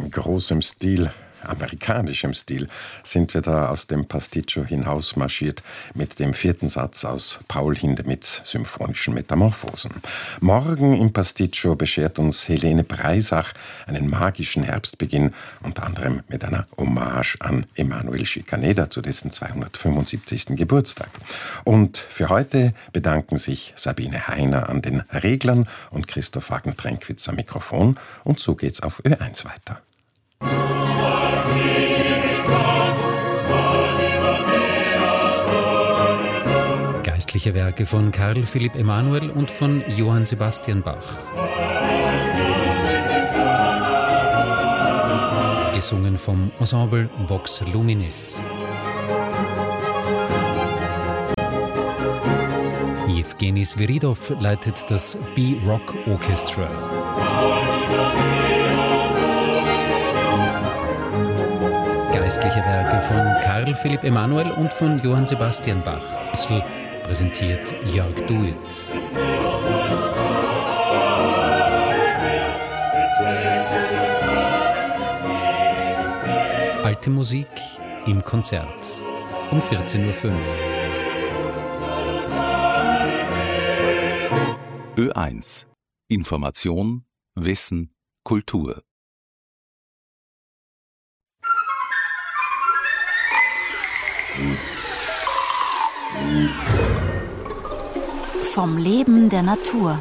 In großem Stil, amerikanischem Stil, sind wir da aus dem Pasticcio hinausmarschiert mit dem 4. Satz aus Paul Hindemiths Symphonischen Metamorphosen. Morgen im Pasticcio beschert uns Helene Breisach einen magischen Herbstbeginn, unter anderem mit einer Hommage an Emanuel Schikaneder zu dessen 275. Geburtstag. Und für heute bedanken sich Sabine Heiner an den Reglern und Christoph Wagner-Tränkwitz am Mikrofon. Und so geht's auf Ö1 weiter. Geistliche Werke von Karl Philipp Emanuel und von Johann Sebastian Bach. Gesungen vom Ensemble Vox Luminis. Jewgeni Sviridov leitet das B-Rock Orchestra. Geistliche Werke von Karl Philipp Emanuel und von Johann Sebastian Bach. Präsentiert Jörg Duit. Alte Musik im Konzert um 14.05 Uhr. Ö1 Information, Wissen, Kultur. Vom Leben der Natur.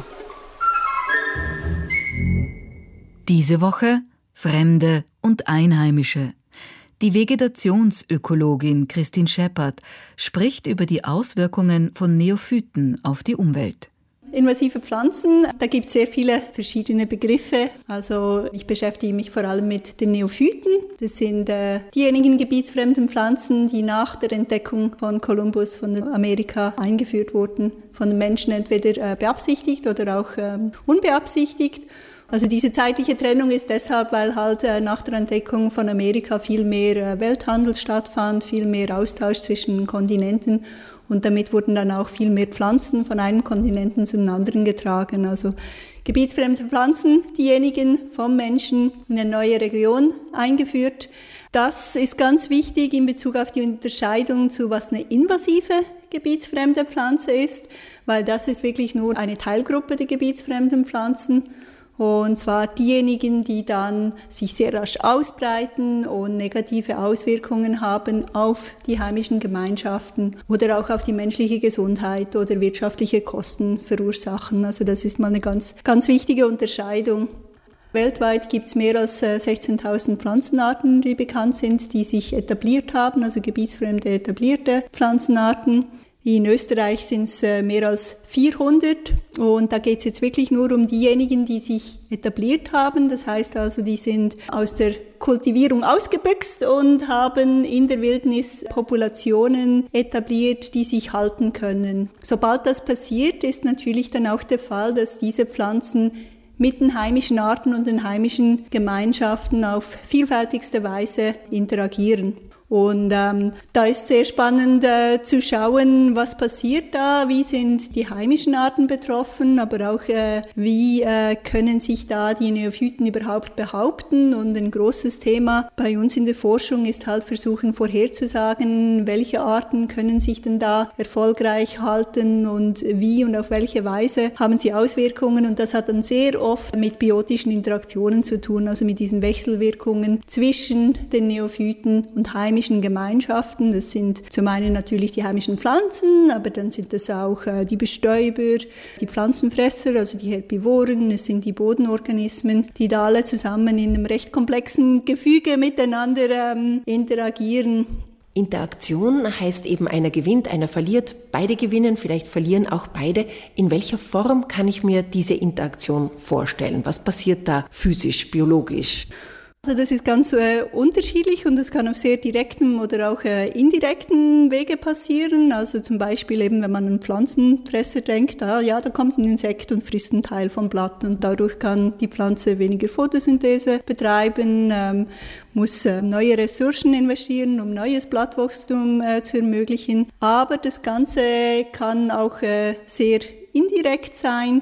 Diese Woche Fremde und Einheimische. Die Vegetationsökologin Christine Scheppert spricht über die Auswirkungen von Neophyten auf die Umwelt. Invasive Pflanzen, da gibt es sehr viele verschiedene Begriffe. Also ich beschäftige mich vor allem mit den Neophyten. Das sind diejenigen gebietsfremden Pflanzen, die nach der Entdeckung von Kolumbus von Amerika eingeführt wurden, von den Menschen entweder beabsichtigt oder auch unbeabsichtigt. Also diese zeitliche Trennung ist deshalb, weil halt nach der Entdeckung von Amerika viel mehr Welthandel stattfand, viel mehr Austausch zwischen Kontinenten. Und damit wurden dann auch viel mehr Pflanzen von einem Kontinenten zum anderen getragen. Also gebietsfremde Pflanzen, diejenigen vom Menschen in eine neue Region eingeführt. Das ist ganz wichtig in Bezug auf die Unterscheidung zu, was eine invasive gebietsfremde Pflanze ist, weil das ist wirklich nur eine Teilgruppe der gebietsfremden Pflanzen. Und zwar diejenigen, die dann sich sehr rasch ausbreiten und negative Auswirkungen haben auf die heimischen Gemeinschaften oder auch auf die menschliche Gesundheit oder wirtschaftliche Kosten verursachen. Also das ist mal eine ganz, ganz wichtige Unterscheidung. Weltweit gibt es mehr als 16.000 Pflanzenarten, die bekannt sind, die sich etabliert haben, also gebietsfremde etablierte Pflanzenarten. In Österreich sind es mehr als 400 und da geht es jetzt wirklich nur um diejenigen, die sich etabliert haben. Das heißt also, die sind aus der Kultivierung ausgebüxt und haben in der Wildnis Populationen etabliert, die sich halten können. Sobald das passiert, ist natürlich dann auch der Fall, dass diese Pflanzen mit den heimischen Arten und den heimischen Gemeinschaften auf vielfältigste Weise interagieren. Und da ist sehr spannend zu schauen, was passiert da, wie sind die heimischen Arten betroffen, aber auch wie können sich da die Neophyten überhaupt behaupten. Und ein großes Thema bei uns in der Forschung ist halt versuchen vorherzusagen, welche Arten können sich denn da erfolgreich halten und wie und auf welche Weise haben sie Auswirkungen. Und das hat dann sehr oft mit biotischen Interaktionen zu tun, also mit diesen Wechselwirkungen zwischen den Neophyten und heimischen Gemeinschaften. Das sind zum einen natürlich die heimischen Pflanzen, aber dann sind das auch die Bestäuber, die Pflanzenfresser, also die Herbivoren, es sind die Bodenorganismen, die da alle zusammen in einem recht komplexen Gefüge miteinander interagieren. Interaktion heißt eben, einer gewinnt, einer verliert, beide gewinnen, vielleicht verlieren auch beide. In welcher Form kann ich mir diese Interaktion vorstellen? Was passiert da physisch, biologisch? Also das ist ganz unterschiedlich und das kann auf sehr direktem oder auch indirekten Wege passieren. Also zum Beispiel eben, wenn man an Pflanzenfresser denkt, da kommt ein Insekt und frisst einen Teil vom Blatt und dadurch kann die Pflanze weniger Photosynthese betreiben, muss neue Ressourcen investieren, um neues Blattwachstum zu ermöglichen. Aber das Ganze kann auch sehr indirekt sein,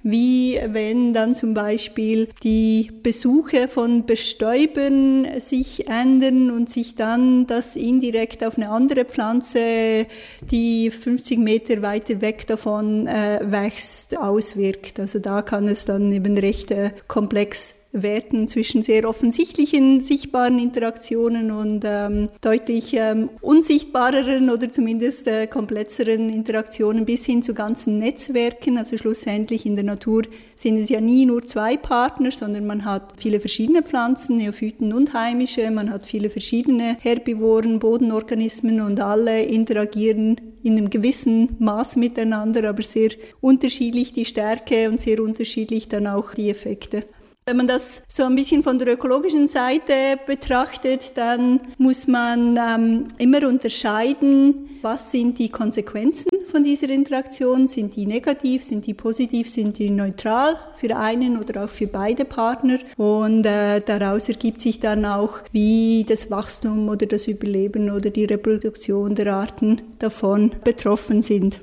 wie wenn dann zum Beispiel die Besuche von Bestäubern sich ändern und sich dann das indirekt auf eine andere Pflanze, die 50 Meter weiter weg davon wächst, auswirkt. Also da kann es dann eben recht komplex werden zwischen sehr offensichtlichen, sichtbaren Interaktionen und deutlich unsichtbareren oder zumindest komplexeren Interaktionen bis hin zu ganzen Netzwerken. Also schlussendlich in der Natur sind es ja nie nur 2 Partner, sondern man hat viele verschiedene Pflanzen, Neophyten und heimische, man hat viele verschiedene Herbivoren, Bodenorganismen und alle interagieren in einem gewissen Maß miteinander, aber sehr unterschiedlich die Stärke und sehr unterschiedlich dann auch die Effekte. Wenn man das so ein bisschen von der ökologischen Seite betrachtet, dann muss man immer unterscheiden, was sind die Konsequenzen von dieser Interaktion? Sind die negativ, sind die positiv, sind die neutral für einen oder auch für beide Partner? Und daraus ergibt sich dann auch, wie das Wachstum oder das Überleben oder die Reproduktion der Arten davon betroffen sind.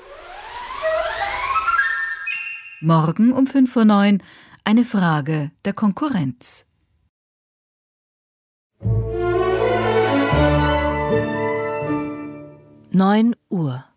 Morgen um 5:09 Uhr eine Frage der Konkurrenz. Neun Uhr.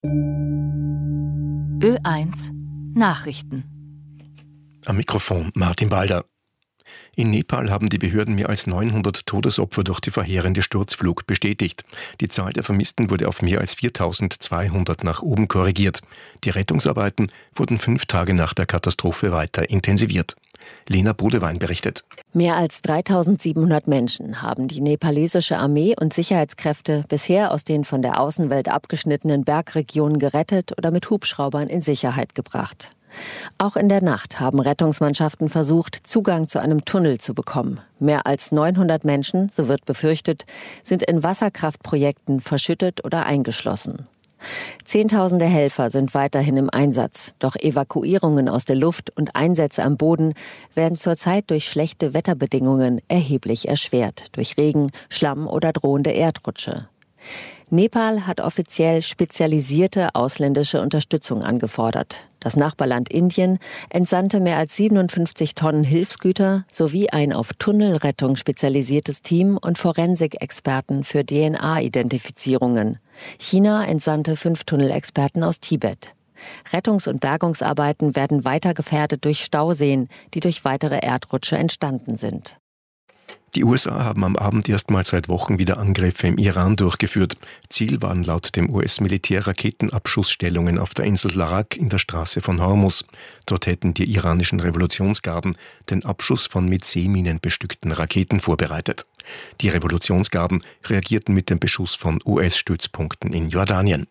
Ö1 Nachrichten. Am Mikrofon Martin Balder. In Nepal haben die Behörden mehr als 900 Todesopfer durch die verheerende Sturzflug bestätigt. Die Zahl der Vermissten wurde auf mehr als 4.200 nach oben korrigiert. Die Rettungsarbeiten wurden 5 Tage nach der Katastrophe weiter intensiviert. Lena Bodewein berichtet. Mehr als 3.700 Menschen haben die nepalesische Armee und Sicherheitskräfte bisher aus den von der Außenwelt abgeschnittenen Bergregionen gerettet oder mit Hubschraubern in Sicherheit gebracht. Auch in der Nacht haben Rettungsmannschaften versucht, Zugang zu einem Tunnel zu bekommen. Mehr als 900 Menschen, so wird befürchtet, sind in Wasserkraftprojekten verschüttet oder eingeschlossen. Zehntausende Helfer sind weiterhin im Einsatz, doch Evakuierungen aus der Luft und Einsätze am Boden werden zurzeit durch schlechte Wetterbedingungen erheblich erschwert, durch Regen, Schlamm oder drohende Erdrutsche. Nepal hat offiziell spezialisierte ausländische Unterstützung angefordert. Das Nachbarland Indien entsandte mehr als 57 Tonnen Hilfsgüter sowie ein auf Tunnelrettung spezialisiertes Team und Forensikexperten für DNA-Identifizierungen. China entsandte 5 Tunnelexperten aus Tibet. Rettungs- und Bergungsarbeiten werden weiter gefährdet durch Stauseen, die durch weitere Erdrutsche entstanden sind. Die USA haben am Abend erstmals seit Wochen wieder Angriffe im Iran durchgeführt. Ziel waren laut dem US-Militär Raketenabschussstellungen auf der Insel Larak in der Straße von Hormuz. Dort hätten die iranischen Revolutionsgarden den Abschuss von mit Seeminen bestückten Raketen vorbereitet. Die Revolutionsgarden reagierten mit dem Beschuss von US-Stützpunkten in Jordanien.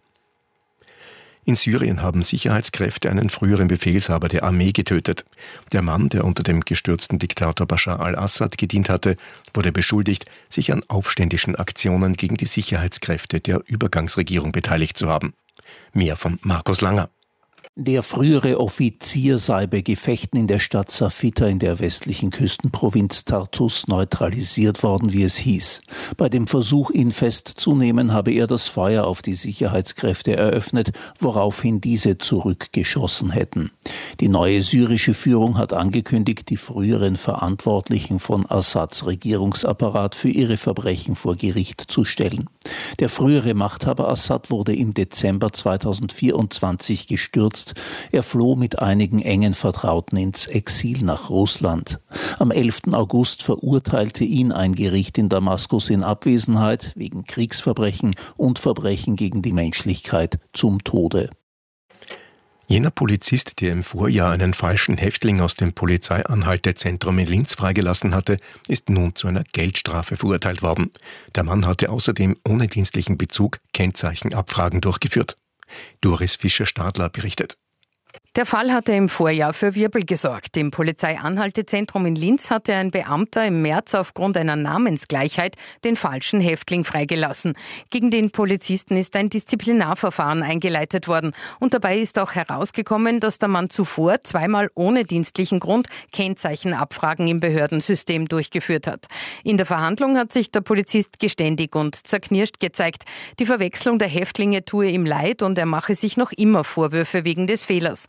In Syrien haben Sicherheitskräfte einen früheren Befehlshaber der Armee getötet. Der Mann, der unter dem gestürzten Diktator Bashar al-Assad gedient hatte, wurde beschuldigt, sich an aufständischen Aktionen gegen die Sicherheitskräfte der Übergangsregierung beteiligt zu haben. Mehr von Markus Langer. Der frühere Offizier sei bei Gefechten in der Stadt Safita in der westlichen Küstenprovinz Tartus neutralisiert worden, wie es hieß. Bei dem Versuch, ihn festzunehmen, habe er das Feuer auf die Sicherheitskräfte eröffnet, woraufhin diese zurückgeschossen hätten. Die neue syrische Führung hat angekündigt, die früheren Verantwortlichen von Assads Regierungsapparat für ihre Verbrechen vor Gericht zu stellen. Der frühere Machthaber Assad wurde im Dezember 2024 gestürzt. Er floh mit einigen engen Vertrauten ins Exil nach Russland. Am 11. August verurteilte ihn ein Gericht in Damaskus in Abwesenheit wegen Kriegsverbrechen und Verbrechen gegen die Menschlichkeit zum Tode. Jener Polizist, der im Vorjahr einen falschen Häftling aus dem Polizeianhaltezentrum in Linz freigelassen hatte, ist nun zu einer Geldstrafe verurteilt worden. Der Mann hatte außerdem ohne dienstlichen Bezug Kennzeichenabfragen durchgeführt. Doris Fischer-Stadler berichtet. Der Fall hatte im Vorjahr für Wirbel gesorgt. Im Polizeianhaltezentrum in Linz hatte ein Beamter im März aufgrund einer Namensgleichheit den falschen Häftling freigelassen. Gegen den Polizisten ist ein Disziplinarverfahren eingeleitet worden. Und dabei ist auch herausgekommen, dass der Mann zuvor 2-mal ohne dienstlichen Grund Kennzeichenabfragen im Behördensystem durchgeführt hat. In der Verhandlung hat sich der Polizist geständig und zerknirscht gezeigt. Die Verwechslung der Häftlinge tue ihm leid und er mache sich noch immer Vorwürfe wegen des Fehlers.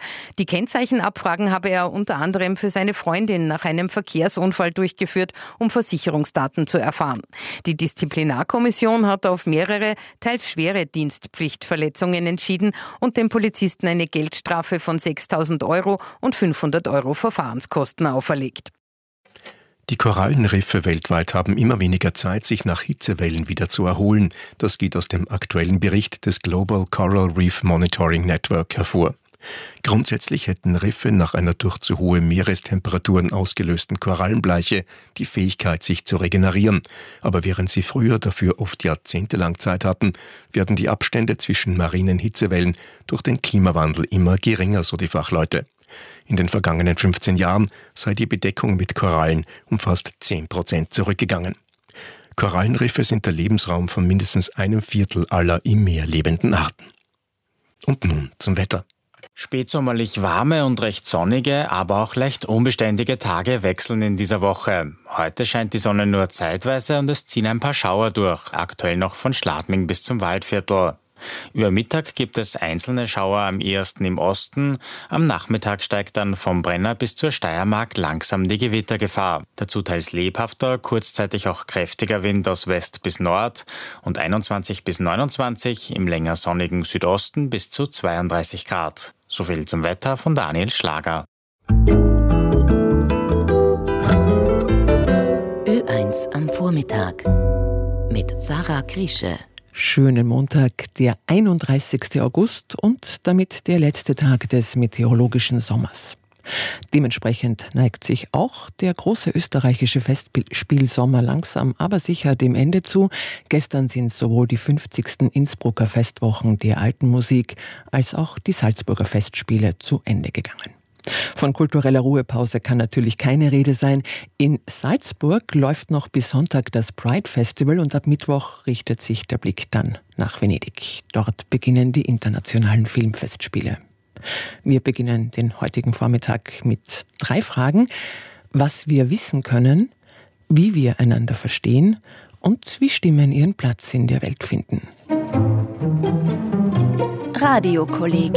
Die Kennzeichenabfragen habe er unter anderem für seine Freundin nach einem Verkehrsunfall durchgeführt, um Versicherungsdaten zu erfahren. Die Disziplinarkommission hat auf mehrere, teils schwere Dienstpflichtverletzungen entschieden und dem Polizisten eine Geldstrafe von 6.000 € und 500 € Verfahrenskosten auferlegt. Die Korallenriffe weltweit haben immer weniger Zeit, sich nach Hitzewellen wieder zu erholen. Das geht aus dem aktuellen Bericht des Global Coral Reef Monitoring Network hervor. Grundsätzlich hätten Riffe nach einer durch zu hohe Meerestemperaturen ausgelösten Korallenbleiche die Fähigkeit, sich zu regenerieren. Aber während sie früher dafür oft jahrzehntelang Zeit hatten, werden die Abstände zwischen marinen Hitzewellen durch den Klimawandel immer geringer, so die Fachleute. In den vergangenen 15 Jahren sei die Bedeckung mit Korallen um fast 10% zurückgegangen. Korallenriffe sind der Lebensraum von mindestens 1/4 aller im Meer lebenden Arten. Und nun zum Wetter. Spätsommerlich warme und recht sonnige, aber auch leicht unbeständige Tage wechseln in dieser Woche. Heute scheint die Sonne nur zeitweise und es ziehen ein paar Schauer durch, aktuell noch von Schladming bis zum Waldviertel. Über Mittag gibt es einzelne Schauer am ehesten im Osten. Am Nachmittag steigt dann vom Brenner bis zur Steiermark langsam die Gewittergefahr. Dazu teils lebhafter, kurzzeitig auch kräftiger Wind aus West bis Nord und 21 bis 29, im länger sonnigen Südosten bis zu 32 Grad. So viel zum Wetter von Daniel Schlager. Ö1 am Vormittag mit Sarah Kriesche. Schönen Montag, der 31. August und damit der letzte Tag des meteorologischen Sommers. Dementsprechend neigt sich auch der große österreichische Festspielsommer langsam, aber sicher dem Ende zu. Gestern sind sowohl die 50. Innsbrucker Festwochen der alten Musik als auch die Salzburger Festspiele zu Ende gegangen. Von kultureller Ruhepause kann natürlich keine Rede sein. In Salzburg läuft noch bis Sonntag das Pride Festival und ab Mittwoch richtet sich der Blick dann nach Venedig. Dort beginnen die internationalen Filmfestspiele. Wir beginnen den heutigen Vormittag mit 3 Fragen. Was wir wissen können, wie wir einander verstehen und wie Stimmen ihren Platz in der Welt finden. Radiokolleg.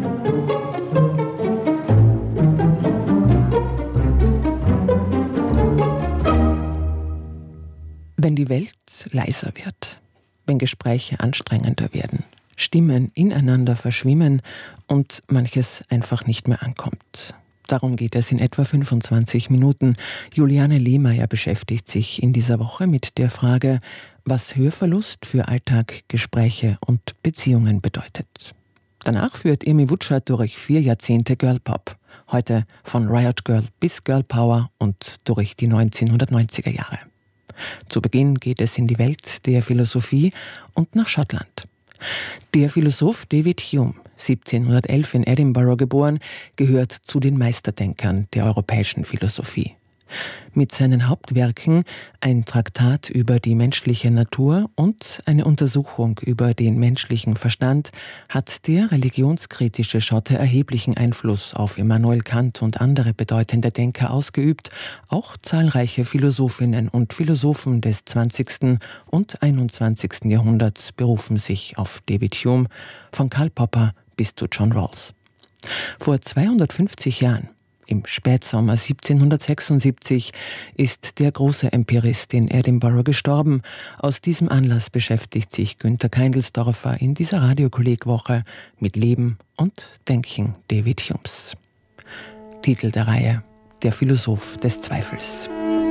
Wenn die Welt leiser wird, wenn Gespräche anstrengender werden, Stimmen ineinander verschwimmen und manches einfach nicht mehr ankommt. Darum geht es in etwa 25 Minuten. Juliane Lehmeier beschäftigt sich in dieser Woche mit der Frage, was Hörverlust für Alltag, Gespräche und Beziehungen bedeutet. Danach führt Irmi Wutschert durch 4 Jahrzehnte Girlpop. Heute von Riot Girl bis Girl Power und durch die 1990er Jahre. Zu Beginn geht es in die Welt der Philosophie und nach Schottland. Der Philosoph David Hume, 1711 in Edinburgh geboren, gehört zu den Meisterdenkern der europäischen Philosophie. Mit seinen Hauptwerken ein Traktat über die menschliche Natur und eine Untersuchung über den menschlichen Verstand hat der religionskritische Schotte erheblichen Einfluss auf Immanuel Kant und andere bedeutende Denker ausgeübt. Auch zahlreiche Philosophinnen und Philosophen des 20. und 21. Jahrhunderts berufen sich auf David Hume, von Karl Popper bis zu John Rawls. Vor 250 Jahren, im Spätsommer 1776, ist der große Empirist in Edinburgh gestorben. Aus diesem Anlass beschäftigt sich Günther Keindelsdorfer in dieser Radiokollegwoche mit Leben und Denken David Humes. Titel der Reihe: Der Philosoph des Zweifels.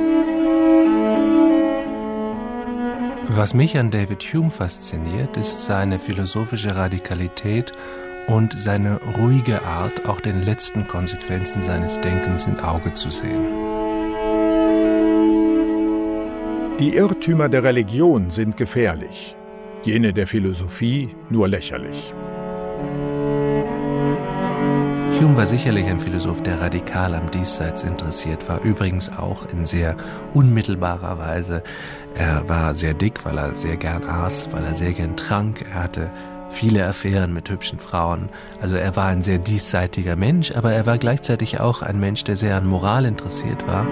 Was mich an David Hume fasziniert, ist seine philosophische Radikalität und seine ruhige Art, auch den letzten Konsequenzen seines Denkens ins Auge zu sehen. Die Irrtümer der Religion sind gefährlich, jene der Philosophie nur lächerlich. Hume war sicherlich ein Philosoph, der radikal am Diesseits interessiert war, übrigens auch in sehr unmittelbarer Weise. Er war sehr dick, weil er sehr gern aß, weil er sehr gern trank, er hatte viele Affären mit hübschen Frauen. Also er war ein sehr diesseitiger Mensch, aber er war gleichzeitig auch ein Mensch, der sehr an Moral interessiert war.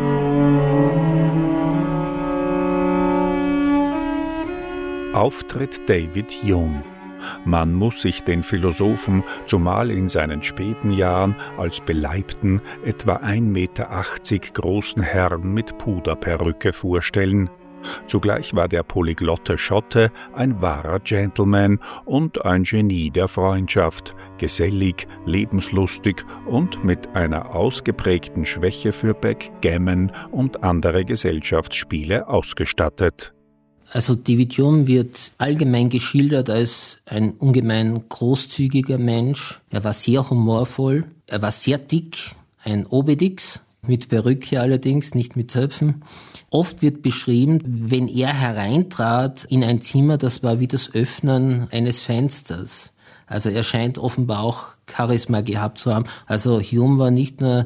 Auftritt David Hume. Man muss sich den Philosophen, zumal in seinen späten Jahren, als beleibten, etwa 1,80 Meter großen Herrn mit Puderperücke vorstellen. Zugleich war der polyglotte Schotte ein wahrer Gentleman und ein Genie der Freundschaft, gesellig, lebenslustig und mit einer ausgeprägten Schwäche für Backgammon und andere Gesellschaftsspiele ausgestattet. Also David Hume wird allgemein geschildert als ein ungemein großzügiger Mensch. Er war sehr humorvoll, er war sehr dick, ein Obelix, mit Perücke allerdings, nicht mit Zöpfen. Oft wird beschrieben, wenn er hereintrat in ein Zimmer, das war wie das Öffnen eines Fensters. Also er scheint offenbar auch Charisma gehabt zu haben. Also Hume war nicht nur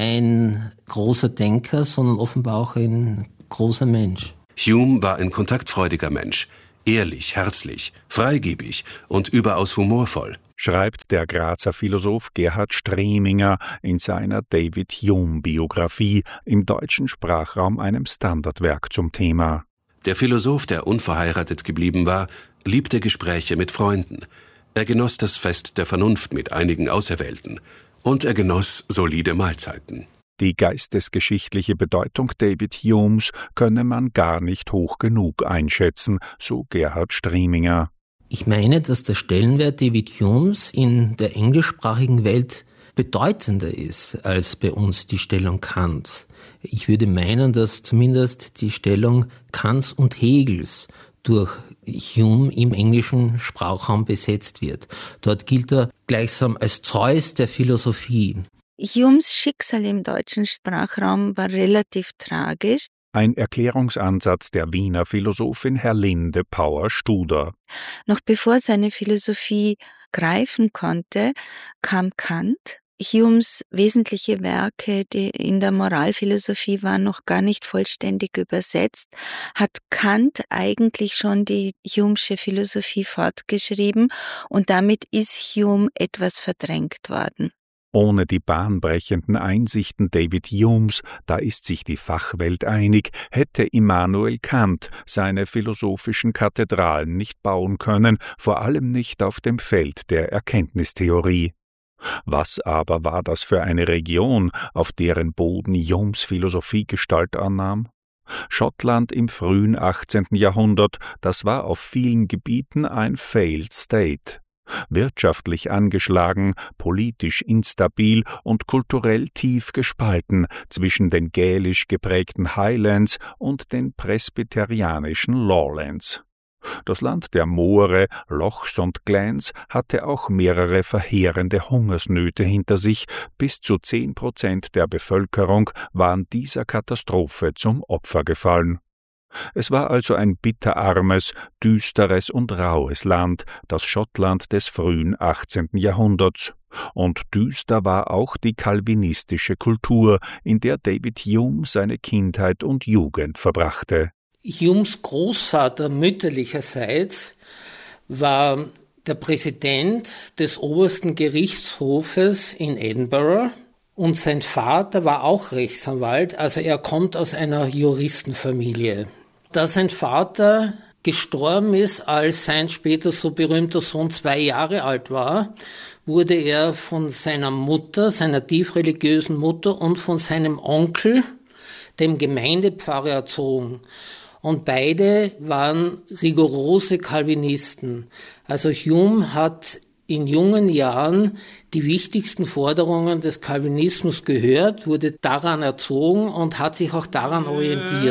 ein großer Denker, sondern offenbar auch ein großer Mensch. Hume war ein kontaktfreudiger Mensch, ehrlich, herzlich, freigebig und überaus humorvoll, schreibt der Grazer Philosoph Gerhard Streminger in seiner David-Hume-Biografie, im deutschen Sprachraum einem Standardwerk zum Thema. Der Philosoph, der unverheiratet geblieben war, liebte Gespräche mit Freunden. Er genoss das Fest der Vernunft mit einigen Auserwählten. Und er genoss solide Mahlzeiten. Die geistesgeschichtliche Bedeutung David Humes könne man gar nicht hoch genug einschätzen, so Gerhard Streminger. Ich meine, dass der Stellenwert David Humes in der englischsprachigen Welt bedeutender ist als bei uns die Stellung Kants. Ich würde meinen, dass zumindest die Stellung Kants und Hegels durch Hume im englischen Sprachraum besetzt wird. Dort gilt er gleichsam als Zeus der Philosophie. Humes Schicksal im deutschen Sprachraum war relativ tragisch. Ein Erklärungsansatz der Wiener Philosophin Herlinde Pauer-Studer. Noch bevor seine Philosophie greifen konnte, kam Kant. Humes wesentliche Werke, die in der Moralphilosophie waren, noch gar nicht vollständig übersetzt, hat Kant eigentlich schon die Humesche Philosophie fortgeschrieben und damit ist Hume etwas verdrängt worden. Ohne die bahnbrechenden Einsichten David Humes, da ist sich die Fachwelt einig, hätte Immanuel Kant seine philosophischen Kathedralen nicht bauen können, vor allem nicht auf dem Feld der Erkenntnistheorie. Was aber war das für eine Region, auf deren Boden Humes Philosophie Gestalt annahm? Schottland im frühen 18. Jahrhundert, das war auf vielen Gebieten ein Failed State. Wirtschaftlich angeschlagen, politisch instabil und kulturell tief gespalten zwischen den gälisch geprägten Highlands und den presbyterianischen Lowlands. Das Land der Moore, Lochs und Glens hatte auch mehrere verheerende Hungersnöte hinter sich. Bis zu 10% der Bevölkerung waren dieser Katastrophe zum Opfer gefallen. Es war also ein bitterarmes, düsteres und raues Land, das Schottland des frühen 18. Jahrhunderts. Und düster war auch die calvinistische Kultur, in der David Hume seine Kindheit und Jugend verbrachte. Humes Großvater mütterlicherseits war der Präsident des obersten Gerichtshofes in Edinburgh und sein Vater war auch Rechtsanwalt, also er kommt aus einer Juristenfamilie. Da sein Vater gestorben ist, als sein später so berühmter Sohn 2 Jahre alt war, wurde er von seiner Mutter, seiner tief religiösen Mutter und von seinem Onkel, dem Gemeindepfarrer, erzogen. Und beide waren rigorose Calvinisten. Also Hume hat in jungen Jahren die wichtigsten Forderungen des Calvinismus gehört, wurde daran erzogen und hat sich auch daran orientiert.